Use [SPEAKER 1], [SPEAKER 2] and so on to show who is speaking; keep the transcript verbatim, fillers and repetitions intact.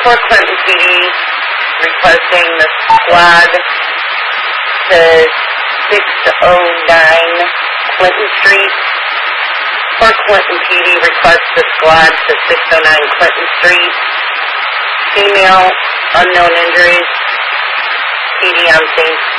[SPEAKER 1] Fort Clinton P D requesting the squad to six oh nine Clinton Street. Fort Clinton P D requests the squad to six oh nine Clinton Street. Female, unknown injuries. P D on scene.